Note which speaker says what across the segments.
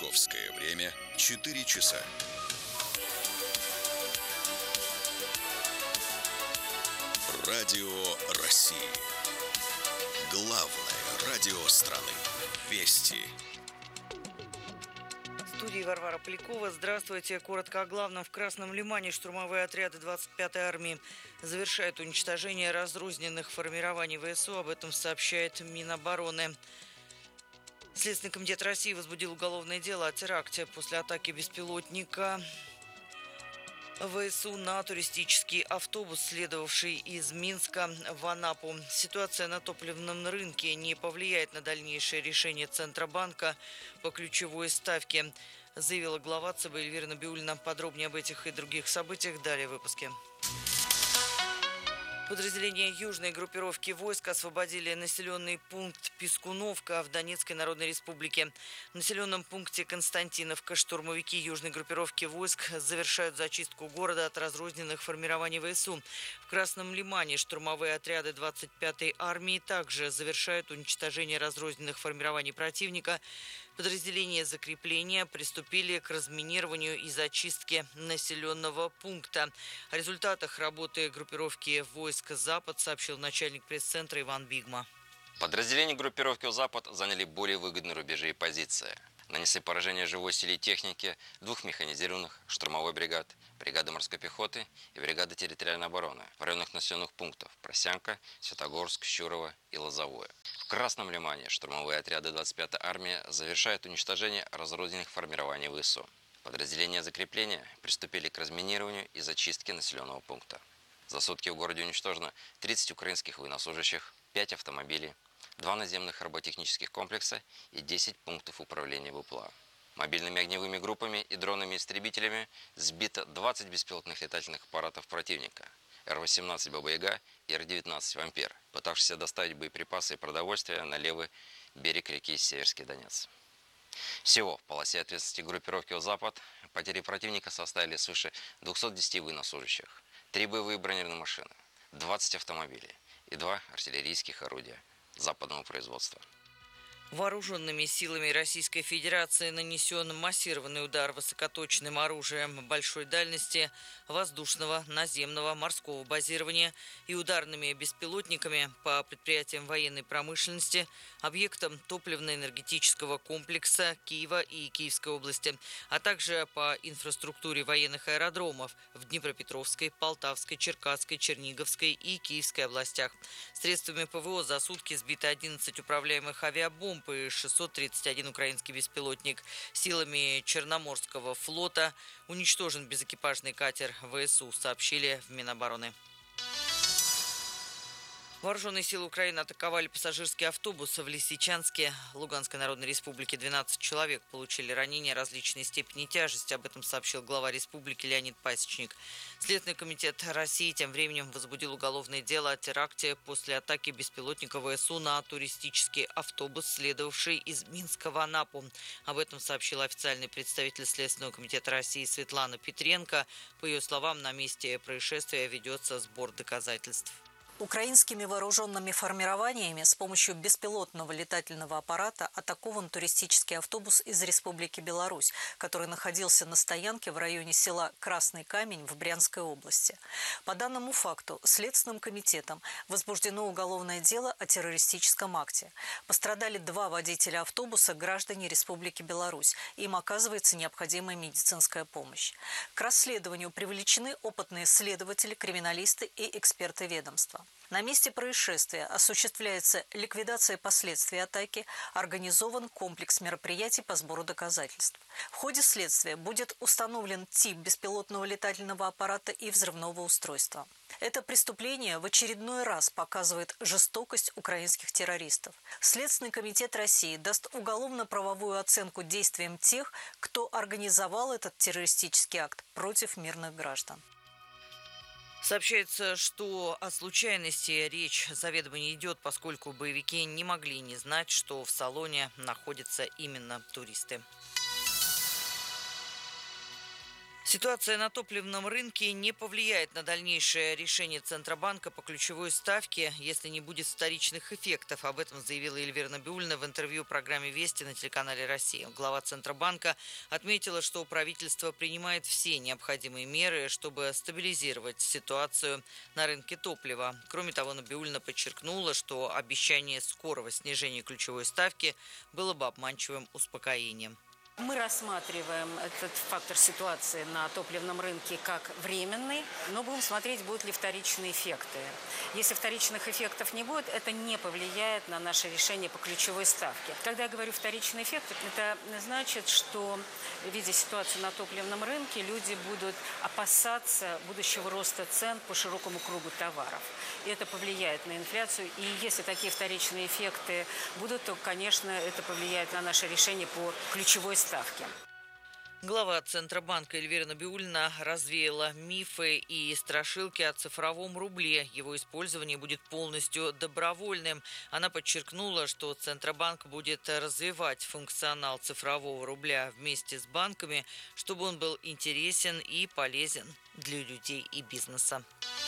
Speaker 1: Московское время 4 часа. Радио России. Главное радио страны. Вести.
Speaker 2: В студии Варвара Полякова. Здравствуйте. Коротко о главном. В Красном Лимане штурмовые отряды 25-й армии завершают уничтожение разрозненных формирований ВСУ. Об этом сообщает Минобороны. Следственный комитет России возбудил уголовное дело о теракте после атаки беспилотника ВСУ на туристический автобус, следовавший из Минска в Анапу. Ситуация на топливном рынке не повлияет на дальнейшее решение Центробанка по ключевой ставке, заявила глава ЦБ Эльвира Набиуллина. Подробнее об этих и других событиях далее в выпуске. Подразделения южной группировки войск освободили населенный пункт Пискуновка в Донецкой Народной Республике. В населенном пункте Константиновка штурмовики южной группировки войск завершают зачистку города от разрозненных формирований ВСУ. В Красном Лимане штурмовые отряды 25-й армии также завершают уничтожение разрозненных формирований противника. Подразделения закрепления приступили к разминированию и зачистке населенного пункта. О результатах работы группировки войск «Запад» сообщил начальник пресс-центра Иван Бигма.
Speaker 3: Подразделения группировки «Запад» заняли более выгодные рубежи и позиции. Нанесли поражение живой силе и технике двух механизированных штурмовой бригад, бригады морской пехоты и бригады территориальной обороны в районах населенных пунктов Просянка, Святогорск, Щурово и Лозовое. В Красном Лимане штурмовые отряды 25-й армии завершают уничтожение разрозненных формирований ВСУ. Подразделения закрепления приступили к разминированию и зачистке населенного пункта. За сутки в городе уничтожено 30 украинских военнослужащих, 5 автомобилей, 2 наземных роботехнических комплекса и 10 пунктов управления БПЛА. Мобильными огневыми группами и дронами-истребителями сбито 20 беспилотных летательных аппаратов противника Р-18 «Баба-Яга» и Р-19 «Вампир», пытавшихся доставить боеприпасы и продовольствие на левый берег реки Северский Донец. Всего в полосе ответственности группировки «Запад» потери противника составили свыше 210 военнослужащих, 3 боевые бронированные машины, 20 автомобилей и 2 артиллерийских орудия западного производства.
Speaker 2: Вооруженными силами Российской Федерации нанесен массированный удар высокоточным оружием большой дальности, воздушного, наземного, морского базирования и ударными беспилотниками по предприятиям военной промышленности, объектам топливно-энергетического комплекса Киева и Киевской области, а также по инфраструктуре военных аэродромов в Днепропетровской, Полтавской, Черкасской, Черниговской и Киевской областях. Средствами ПВО за сутки сбито 11 управляемых авиабомб и 631 украинский беспилотник. Силами Черноморского флота уничтожен безэкипажный катер ВСУ, сообщили в Минобороны. Вооруженные силы Украины атаковали пассажирский автобус в Лисичанске, Луганской Народной Республике. 12 человек получили ранения различной степени тяжести. Об этом сообщил глава республики Леонид Пасечник. Следственный комитет России тем временем возбудил уголовное дело о теракте после атаки беспилотника ВСУ на туристический автобус, следовавший из Минска в Анапу. Об этом сообщил официальный представитель Следственного комитета России Светлана Петренко. По ее словам, на месте происшествия ведется сбор доказательств.
Speaker 4: Украинскими вооруженными формированиями с помощью беспилотного летательного аппарата атакован туристический автобус из Республики Беларусь, который находился на стоянке в районе села Красный Камень в Брянской области. По данному факту Следственным комитетом возбуждено уголовное дело о террористическом акте. Пострадали 2 водителя автобуса, граждане Республики Беларусь. Им оказывается необходимая медицинская помощь. К расследованию привлечены опытные следователи, криминалисты и эксперты ведомства. На месте происшествия осуществляется ликвидация последствий атаки, организован комплекс мероприятий по сбору доказательств. В ходе следствия будет установлен тип беспилотного летательного аппарата и взрывного устройства. Это преступление в очередной раз показывает жестокость украинских террористов. Следственный комитет России даст уголовно-правовую оценку действиям тех, кто организовал этот террористический акт против мирных граждан.
Speaker 2: Сообщается, что о случайности речь заведомо не идет, поскольку боевики не могли не знать, что в салоне находятся именно туристы. Ситуация на топливном рынке не повлияет на дальнейшее решение Центробанка по ключевой ставке, если не будет вторичных эффектов. Об этом заявила Эльвира Набиуллина в интервью программе «Вести» на телеканале «Россия». Глава Центробанка отметила, что правительство принимает все необходимые меры, чтобы стабилизировать ситуацию на рынке топлива. Кроме того, Набиуллина подчеркнула, что обещание скорого снижения ключевой ставки было бы обманчивым успокоением.
Speaker 5: Мы рассматриваем этот фактор ситуации на топливном рынке как временный, но будем смотреть, будут ли вторичные эффекты. Если вторичных эффектов не будет, это не повлияет на наше решение по ключевой ставке. Когда я говорю вторичный эффект, это значит, что, видя ситуацию на топливном рынке, люди будут опасаться будущего роста цен по широкому кругу товаров. И это повлияет на инфляцию. И если такие вторичные эффекты будут, то, конечно, это повлияет на наше решение по ключевой ставке.
Speaker 2: Глава Центробанка Эльвира Набиуллина развеяла мифы и страшилки о цифровом рубле. Его использование будет полностью добровольным. Она подчеркнула, что Центробанк будет развивать функционал цифрового рубля вместе с банками, чтобы он был интересен и полезен для людей и бизнеса.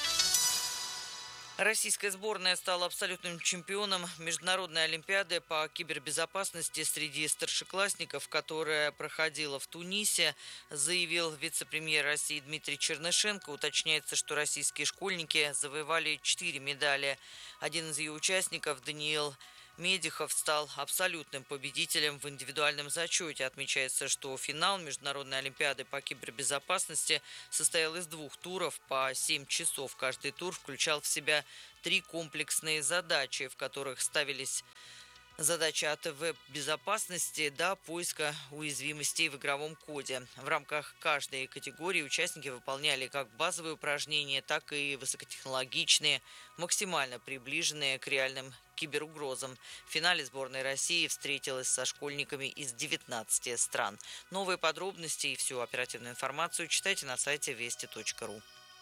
Speaker 2: Российская сборная стала абсолютным чемпионом Международной олимпиады по кибербезопасности среди старшеклассников, которая проходила в Тунисе, заявил вице-премьер России Дмитрий Чернышенко. Уточняется, что российские школьники завоевали 4 медали. Один из ее участников, Даниил Медихов, стал абсолютным победителем в индивидуальном зачете. Отмечается, что финал Международной олимпиады по кибербезопасности состоял из 2 туров по 7 часов. Каждый тур включал в себя 3 комплексные задачи, в которых ставились задачи от веб-безопасности до поиска уязвимостей в игровом коде. В рамках каждой категории участники выполняли как базовые упражнения, так и высокотехнологичные, максимально приближенные к реальным киберугрозам. В финале сборная России встретилась со школьниками из 19 стран. Новые подробности и всю оперативную информацию читайте на сайте вести.ру.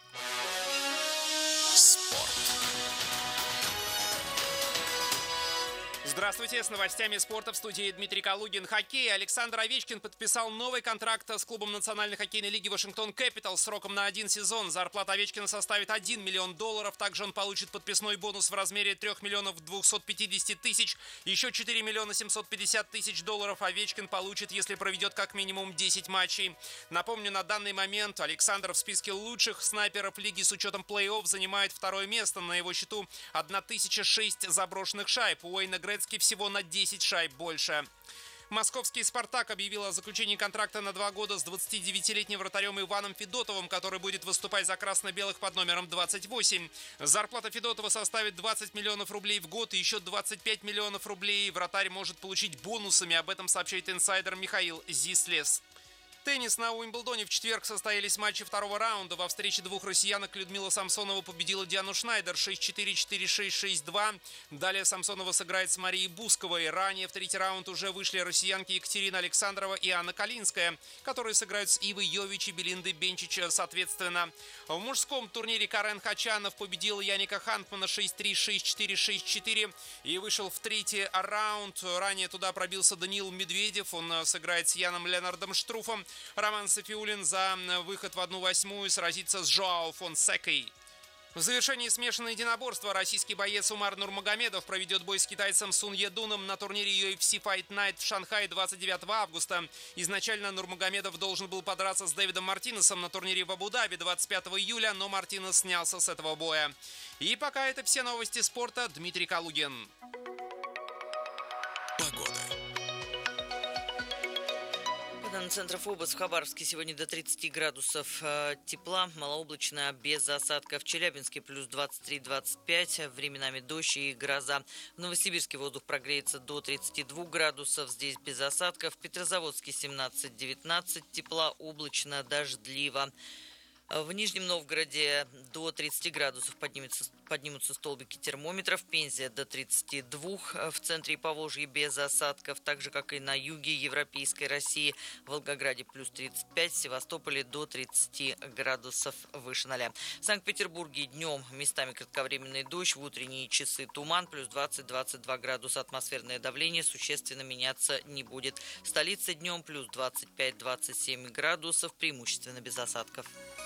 Speaker 6: Здравствуйте, с новостями спорта в студии Дмитрий Калугин. Хоккей. Александр Овечкин подписал новый контракт с клубом Национальной хоккейной лиги Вашингтон Кэпиталс сроком на 1 сезон. Зарплата Овечкина составит $1 миллион. Также он получит подписной бонус в размере 3 миллионов 250 тысяч. Еще 4 миллиона 750 тысяч долларов Овечкин получит, если проведет как минимум 10 матчей. Напомню, на данный момент Александр в списке лучших снайперов лиги с учетом плей-офф занимает 2-е место. На его счету 1006 заброшенных шайб. У Уэйна Грецки всего на 10 шайб больше. Московский «Спартак» объявил о заключении контракта на 2 года с 29-летним вратарем Иваном Федотовым, который будет выступать за красно-белых под номером 28. Зарплата Федотова составит 20 миллионов рублей в год и еще 25 миллионов рублей вратарь может получить бонусами. Об этом сообщает инсайдер Михаил Зислес. Теннис. На Уимблдоне в четверг состоялись матчи 2-го раунда. Во встрече 2 россиянок Людмила Самсонова победила Диану Шнайдер 6-4, 4-6, 6-2. Далее Самсонова сыграет с Марией Бусковой. Ранее в 3-й раунд уже вышли россиянки Екатерина Александрова и Анна Калинская, которые сыграют с Ивой Йович и Белиндой Бенчич соответственно. В мужском турнире Карен Хачанов победил Яника Хантмана 6-3, 6-4, 6-4 и вышел в 3-й раунд. Ранее туда пробился Даниил Медведев. Он сыграет с Яном Ленардом Штруфом. Роман Софиулин за выход в 1/8 сразится с Жоао Фонсекой. В завершении смешанного единоборства российский боец Умар Нурмагомедов проведет бой с китайцем Сун Едуном на турнире UFC Fight Night в Шанхае 29 августа. Изначально Нурмагомедов должен был подраться с Дэвидом Мартинесом на турнире в Абу-Даби 25 июля, но Мартинес снялся с этого боя. И пока это все новости спорта. Дмитрий Калугин.
Speaker 2: На центр ФОБОС в Хабаровске сегодня до 30 градусов тепла, малооблачно, без осадков. В Челябинске плюс 23-25, временами дождь и гроза. В Новосибирске воздух прогреется до 32 градусов, здесь без осадков. В Петрозаводске 17-19, тепла, облачно, дождливо. В Нижнем Новгороде до 30 градусов поднимется поднимутся столбики термометров. Пензе до 32, в центре и Поволжье без осадков, так же, как и на юге Европейской России. В Волгограде плюс 35, в Севастополе до 30 градусов выше 0. В Санкт-Петербурге днем местами кратковременный дождь, в утренние часы туман, плюс 20-22 градуса. Атмосферное давление существенно меняться не будет. В столице днем плюс 25-27 градусов, преимущественно без осадков.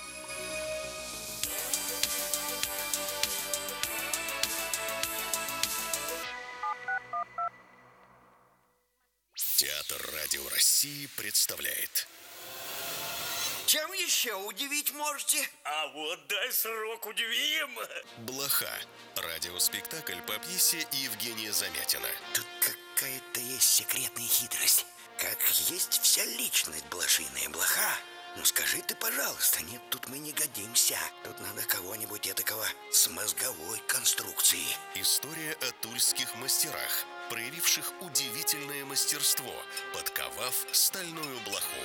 Speaker 1: Театр Радио России представляет.
Speaker 7: Чем еще удивить можете?
Speaker 8: А вот дай срок, удивим!
Speaker 1: Блоха. Радиоспектакль по пьесе Евгения Замятина.
Speaker 7: Тут какая-то есть секретная хитрость. Как есть вся личность блошиная блоха. Ну скажи ты, пожалуйста, нет, тут мы не годимся. Тут надо кого-нибудь этакого с мозговой конструкцией.
Speaker 1: История о тульских мастерах, проявивших удивительное мастерство, подковав стальную блоху.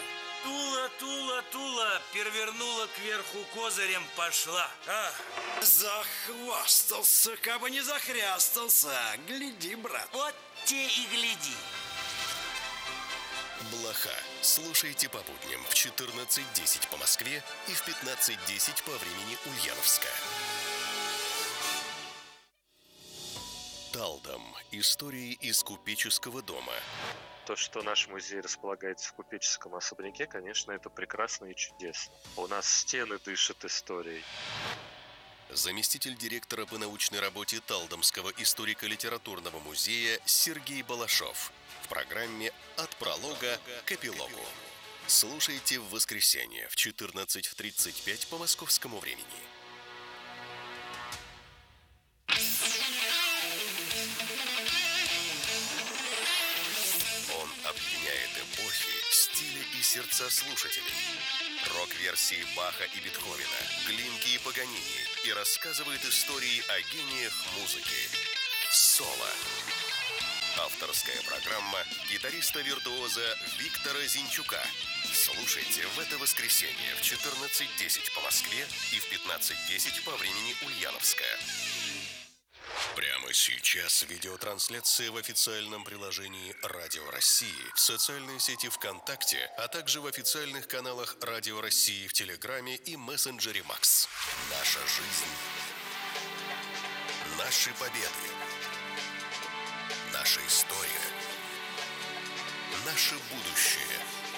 Speaker 8: Тула, перевернула кверху козырем, пошла.
Speaker 7: Захвастался, кабы не захрястался. Гляди, брат.
Speaker 8: Вот те и гляди.
Speaker 1: Блоха. Слушайте по будням в 14:10 по Москве и в 15:10 по времени Ульяновска. Талдом. Истории из купеческого дома.
Speaker 9: То, что наш музей располагается в купеческом особняке, конечно, это прекрасно и чудесно. У нас стены дышат историей.
Speaker 1: Заместитель директора по научной работе Талдомского историко-литературного музея Сергей Балашов в программе «От пролога к эпилогу». Слушайте в воскресенье в 14:35 по московскому времени. Он объединяет эпохи, стили и сердца слушателей. Рок-версии Баха и Бетховена, Глинки и Паганини, и рассказывает истории о гениях музыки. Соло. Авторская программа гитариста-виртуоза Виктора Зинчука. Слушайте в это воскресенье в 14:10 по Москве и в 15:10 по времени Ульяновска. Прямо сейчас видеотрансляция в официальном приложении Радио России, в социальной сети ВКонтакте, а также в официальных каналах Радио России в Телеграме и мессенджере Макс. Наша жизнь. Наши победы. Наша история. Наше будущее.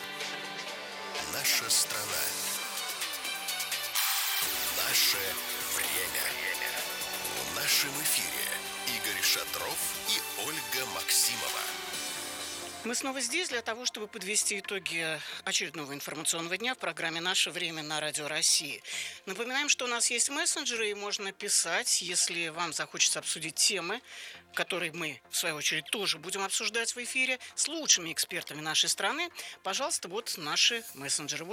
Speaker 1: Наша страна. Наше время. В нашем эфире Игорь Шатров и Ольга Максимова.
Speaker 10: Мы снова здесь для того, чтобы подвести итоги очередного информационного дня в программе «Наше время» на Радио России. Напоминаем, что у нас есть мессенджеры, и можно писать, если вам захочется обсудить темы, которые мы, в свою очередь, тоже будем обсуждать в эфире с лучшими экспертами нашей страны. Пожалуйста, вот наши мессенджеры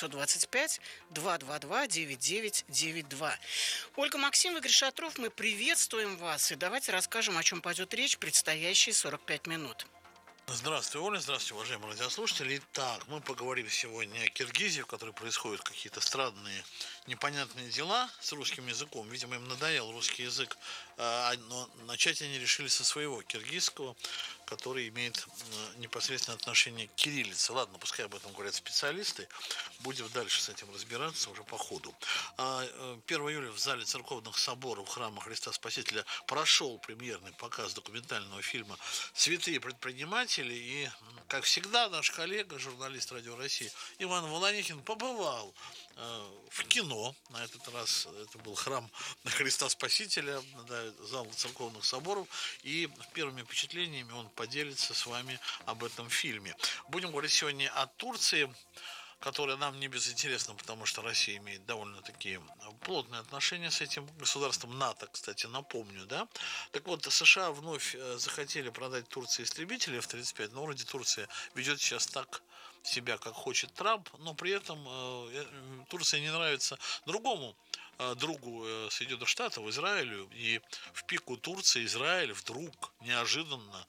Speaker 10: 8-925-222-9992. Ольга Максимова, Игорь Шатров, мы приветствуем вас. И давайте расскажем, о чем пойдет речь предстоящие 45 минут.
Speaker 11: Здравствуй, Оля, здравствуйте, уважаемые радиослушатели. Итак, мы поговорим сегодня о Киргизии, в которой происходят какие-то странные, непонятные дела с русским языком. Видимо, им надоел русский язык, но начать они решили со своего киргизского, который имеет непосредственное отношение к кириллице. Ладно, пускай об этом говорят специалисты. Будем дальше с этим разбираться уже по ходу. 1 июля в зале церковных соборов храма Христа Спасителя прошел премьерный показ документального фильма «Святые предприниматели». И, как всегда, наш коллега, журналист Радио России Иван Волоникин побывал в кино. На этот раз это был храм Христа Спасителя, зал церковных соборов. И первыми впечатлениями он поделится с вами об этом фильме. Будем говорить сегодня о Турции, которая нам не безинтересна, потому что Россия имеет довольно такие плотные отношения с этим государством. НАТО, кстати, напомню, да? Так вот, США вновь захотели продать Турции истребители F-35, но вроде Турция ведет сейчас так себя, как хочет Трамп, но при этом Турция не нравится другому другу Соединенных Штатов, Израилю, и в пику Турции Израиль вдруг неожиданно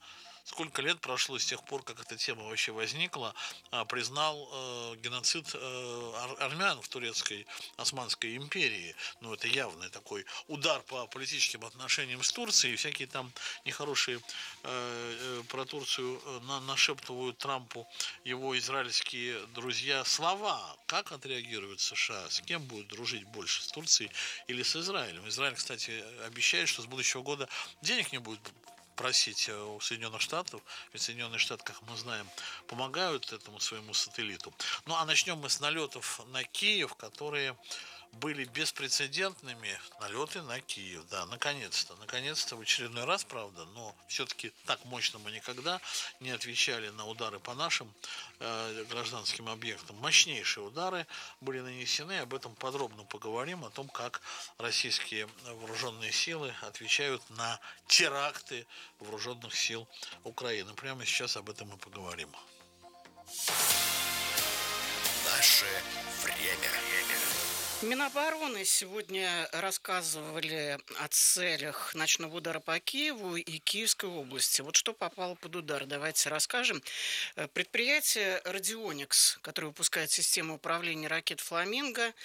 Speaker 11: сколько лет прошло с тех пор, как эта тема вообще возникла, признал геноцид армян в турецкой Османской империи. Ну, это явный такой удар по политическим отношениям с Турцией. Всякие там нехорошие про Турцию нашептывают Трампу его израильские друзья слова. Как отреагирует США? С кем будет дружить больше, с Турцией или с Израилем? Израиль, кстати, обещает, что с будущего года денег не будет просить у Соединенных Штатов, ведь Соединенные Штаты, как мы знаем, помогают этому своему сателлиту. Ну, а начнем мы с налетов на Киев, которые были беспрецедентными. Налеты на Киев, да, наконец-то в очередной раз, правда, но все-таки так мощно мы никогда не отвечали на удары по нашим гражданским объектам. Мощнейшие удары были нанесены, об этом подробно поговорим, о том, как российские вооруженные силы отвечают на теракты вооруженных сил Украины. Прямо сейчас об этом и поговорим.
Speaker 1: Наше время.
Speaker 10: Минобороны сегодня рассказывали о целях ночного удара по Киеву и Киевской области. Вот что попало под удар, давайте расскажем. Предприятие «Радионикс», которое выпускает систему управления ракет «Фламинго»,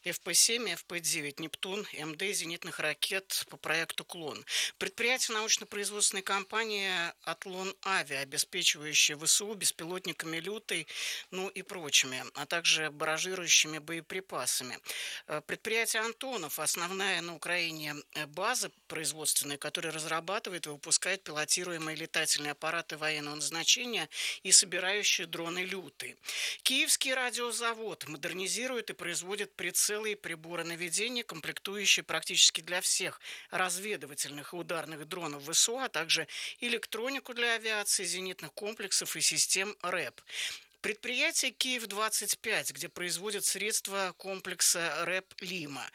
Speaker 10: ФП-7, ФП-9, «Нептун», МД зенитных ракет по проекту «Клон». Предприятие научно-производственной компании «Атлон Авиа», обеспечивающее ВСУ беспилотниками «Лютый», ну и прочими, а также барражирующими боеприпасами. Предприятие «Антонов» – основная на Украине база производственная, которая разрабатывает и выпускает пилотируемые летательные аппараты военного назначения и собирающие дроны «Лютый». Киевский радиозавод модернизирует и производит прицелы и приборы наведения, комплектующие практически для всех разведывательных и ударных дронов ВСУ, а также электронику для авиации, зенитных комплексов и систем РЭП. Предприятие «Киев-25», где производят средства комплекса РЭП-Лима.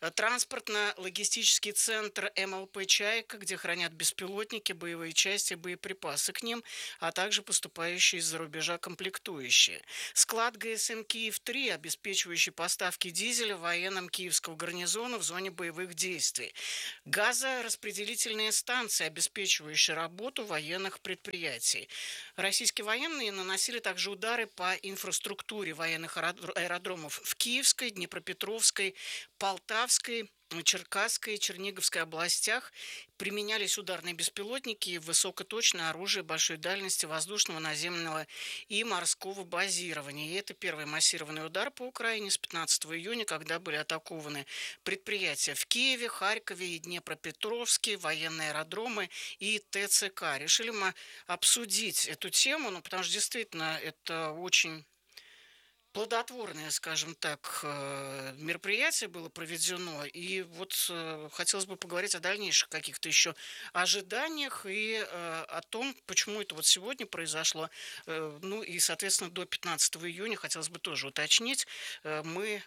Speaker 10: Транспортно-логистический центр МЛП «Чайка», где хранят беспилотники, боевые части, боеприпасы к ним, а также поступающие из-за рубежа комплектующие. Склад ГСМ «Киев-3», обеспечивающий поставки дизеля военным Киевского гарнизона в зоне боевых действий. Газораспределительные станции, обеспечивающие работу военных предприятий. Российские военные наносили также удары по инфраструктуре военных аэродромов в Киевской, Днепропетровской, Полтавской, Черкасской и Черниговской областях. Применялись ударные беспилотники и высокоточное оружие большой дальности воздушного, наземного и морского базирования. И это первый массированный удар по Украине с 15 июня, когда были атакованы предприятия в Киеве, Харькове и Днепропетровске, военные аэродромы и ТЦК. Решили мы обсудить эту тему, потому что действительно это очень плодотворное, скажем так, мероприятие было проведено. И вот хотелось бы поговорить о дальнейших каких-то еще ожиданиях и о том, почему это вот сегодня произошло. Ну и, соответственно, до 15 июня хотелось бы тоже уточнить. Мы,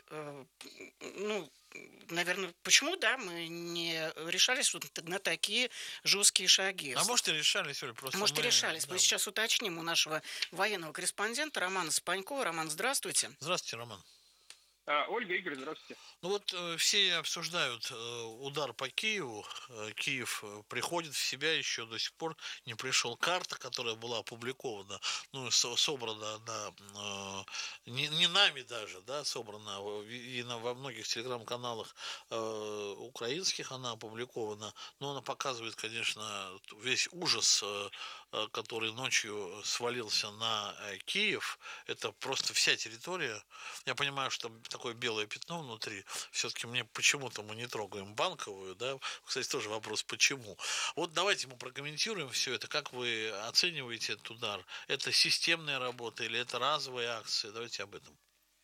Speaker 10: наверное, почему, да, мы не решались вот на такие жесткие шаги.
Speaker 11: А может, и решались, Оль, просто
Speaker 10: может, и решались.
Speaker 11: Да.
Speaker 10: Мы сейчас уточним у нашего военного корреспондента Романа Спанькова. Роман, здравствуйте.
Speaker 11: Здравствуйте, Роман.
Speaker 12: Ольга, Игорь, здравствуйте.
Speaker 11: Ну вот все обсуждают удар по Киеву. Киев приходит в себя, еще до сих пор не пришел. Карта, которая была опубликована, ну, собрана не нами даже, да, собрана и во многих телеграм-каналах украинских она опубликована, но она показывает, конечно, весь ужас, который ночью свалился на Киев. Это просто вся территория. Я понимаю, что там такое белое пятно внутри. Все-таки почему-то мы не трогаем Банковую, да. Кстати, тоже вопрос, почему. Вот давайте мы прокомментируем все это. Как вы оцениваете этот удар? Это системная работа или это разовые акции? Давайте об этом.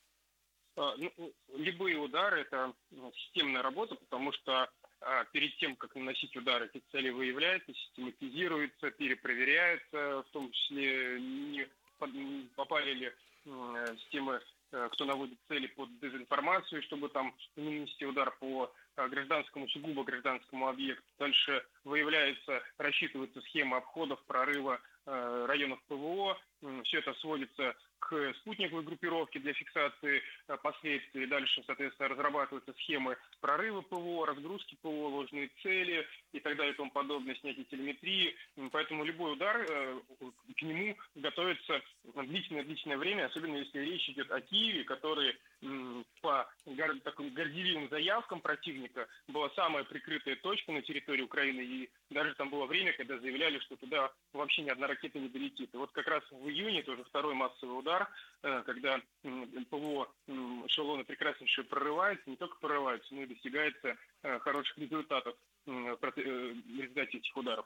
Speaker 12: Любые удары – это системная работа, потому что перед тем, как наносить удары, эти цели выявляются, систематизируются, перепроверяются, в том числе не попали ли системы, кто наводит цели под дезинформацию, чтобы там не нанести удар по гражданскому, сугубо гражданскому объекту. Дальше выявляется, рассчитывается схема обходов, прорыва районов ПВО. Все это сводится к спутниковой группировке для фиксации последствий. Дальше, соответственно, разрабатываются схемы прорыва ПВО, разгрузки ПВО, ложные цели и так далее и тому подобное, снятие телеметрии. Поэтому любой удар, к нему готовится длительное время, особенно если речь идет о Киеве, который по таким горделивым заявкам противника была самая прикрытая точка на территории Украины. И даже там было время, когда заявляли, что туда вообще ни одна ракета не долетит. И вот как раз в июне тоже второй массовый удар, когда ПВО эшелоны прекраснейшие прорываются, не только прорываются, но и достигается хороших результатов в результате этих ударов.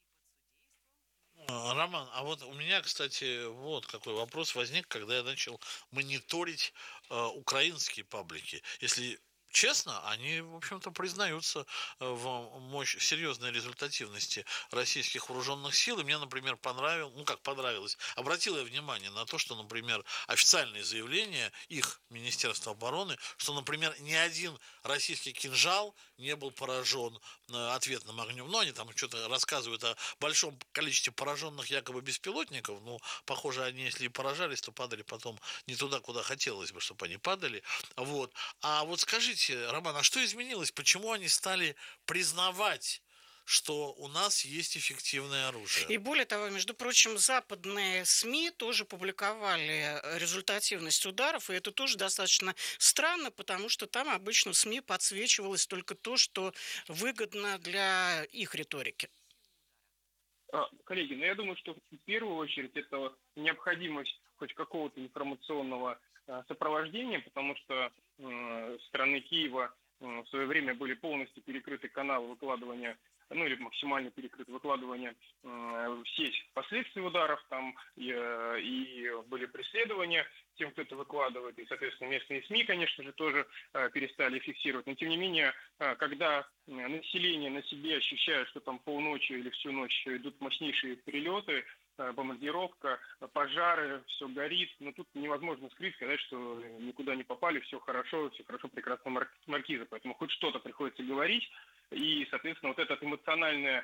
Speaker 11: Роман, а вот у меня, кстати, вот какой вопрос возник, когда я начал мониторить украинские паблики. Если честно, они, в общем-то, признаются в серьезной результативности российских вооруженных сил. И мне, например, понравилось, обратил я внимание на то, что, например, официальные заявления их Министерства обороны, что, например, ни один российский кинжал не был поражен ответным огнем. Но они там что-то рассказывают о большом количестве пораженных якобы беспилотников. Но, похоже, они, если и поражались, то падали потом не туда, куда хотелось бы, чтобы они падали. Вот. А вот скажите, Роман, а что изменилось? Почему они стали признавать, что у нас есть эффективное оружие?
Speaker 10: И более того, между прочим, западные СМИ тоже публиковали результативность ударов, и это тоже достаточно странно, потому что там обычно в СМИ подсвечивалось только то, что выгодно для их риторики.
Speaker 12: Коллеги, я думаю, что в первую очередь это необходимость хоть какого-то информационного сопровождения, потому что со стороны Киева в свое время были полностью перекрыты каналы выкладывания, или максимально перекрыты выкладывания в сеть последствий ударов, там и были преследования тем, кто это выкладывает, и, соответственно, местные СМИ, конечно же, тоже перестали фиксировать. Но, тем не менее, когда население на себе ощущает, что там полночи или всю ночь идут мощнейшие перелеты, бомбардировка, пожары, все горит. Но тут невозможно скрыть, сказать, что никуда не попали, все хорошо, прекрасно маркиза. Поэтому хоть что-то приходится говорить. И, соответственно, вот это эмоциональное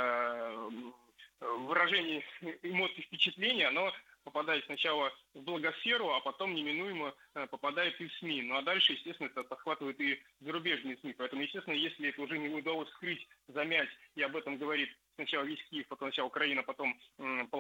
Speaker 12: выражение эмоций, впечатлений, оно попадает сначала в благосферу, а потом неминуемо попадает и в СМИ. Ну а дальше, естественно, это подхватывает и зарубежные СМИ. Поэтому, естественно, если это уже не удалось скрыть, замять, и об этом говорит сначала весь Киев, потом сначала Украина, потом